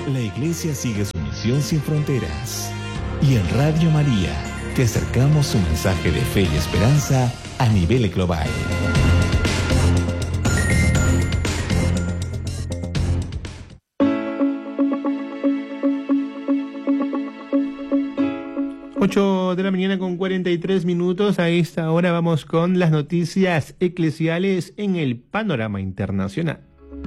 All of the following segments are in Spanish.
La Iglesia sigue su misión sin fronteras. Y en Radio María te acercamos un mensaje de fe y esperanza a nivel global. De la mañana con 43 minutos. A esta hora vamos con las noticias eclesiales en el panorama internacional.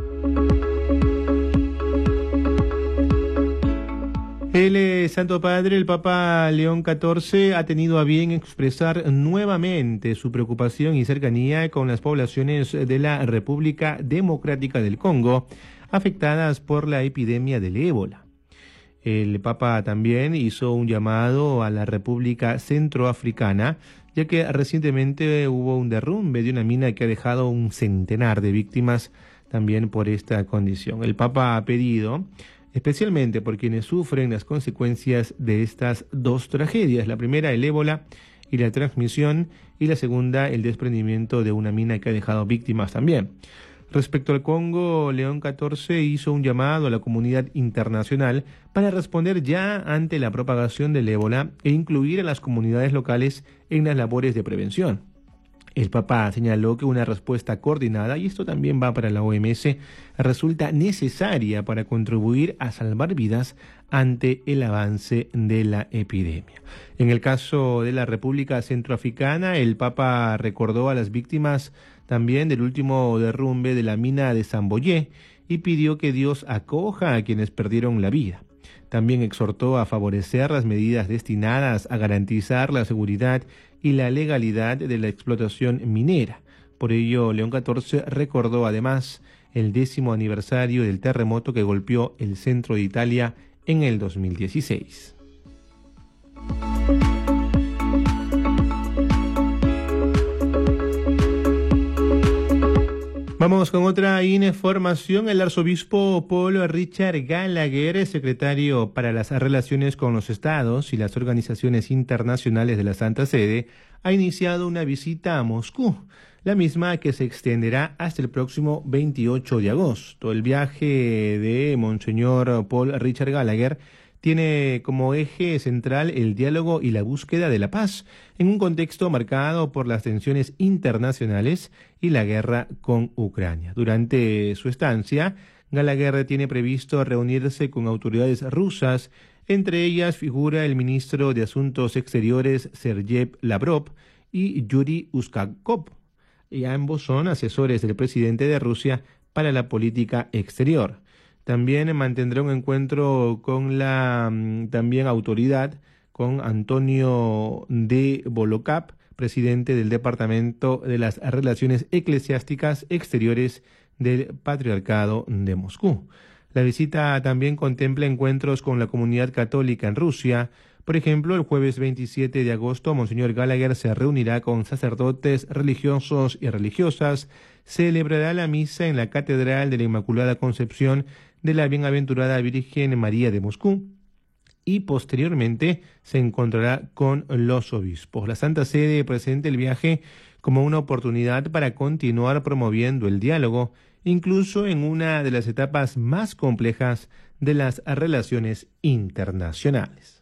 El Santo Padre, el Papa León XIV, ha tenido a bien expresar nuevamente su preocupación y cercanía con las poblaciones de la República Democrática del Congo afectadas por la epidemia del ébola. El Papa también hizo un llamado a la República Centroafricana, ya que recientemente hubo un derrumbe de una mina que ha dejado un centenar de víctimas también por esta condición. El Papa ha pedido, especialmente por quienes sufren las consecuencias de estas dos tragedias, la primera, el ébola y la transmisión, y la segunda, el desprendimiento de una mina que ha dejado víctimas también. Respecto al Congo, León XIV hizo un llamado a la comunidad internacional para responder ya ante la propagación del ébola e incluir a las comunidades locales en las labores de prevención. El Papa señaló que una respuesta coordinada, y esto también va para la OMS, resulta necesaria para contribuir a salvar vidas ante el avance de la epidemia. En el caso de la República Centroafricana, el Papa recordó a las víctimas también del último derrumbe de la mina de Samboyé y pidió que Dios acoja a quienes perdieron la vida. También exhortó a favorecer las medidas destinadas a garantizar la seguridad y la legalidad de la explotación minera. Por ello, León XIV recordó además el 10º aniversario del terremoto que golpeó el centro de Italia en el 2016. Vamos con otra información. El arzobispo Paul Richard Gallagher, secretario para las relaciones con los estados y las organizaciones internacionales de la Santa Sede, ha iniciado una visita a Moscú, la misma que se extenderá hasta el próximo 28 de agosto. El viaje de Monseñor Paul Richard Gallagher tiene como eje central el diálogo y la búsqueda de la paz, en un contexto marcado por las tensiones internacionales y la guerra con Ucrania. Durante su estancia, Gallagher tiene previsto reunirse con autoridades rusas, entre ellas figura el ministro de Asuntos Exteriores Sergey Lavrov y Yuri Ushakov, y ambos son asesores del presidente de Rusia para la política exterior. También mantendrá un encuentro con la también autoridad, con Antonio de Volokap, presidente del Departamento de las Relaciones Eclesiásticas Exteriores del Patriarcado de Moscú. La visita también contempla encuentros con la comunidad católica en Rusia. Por ejemplo, el jueves 27 de agosto, Monseñor Gallagher se reunirá con sacerdotes religiosos y religiosas, celebrará la misa en la Catedral de la Inmaculada Concepción de la Bienaventurada Virgen María de Moscú y posteriormente se encontrará con los obispos. La Santa Sede presenta el viaje como una oportunidad para continuar promoviendo el diálogo, incluso en una de las etapas más complejas de las relaciones internacionales.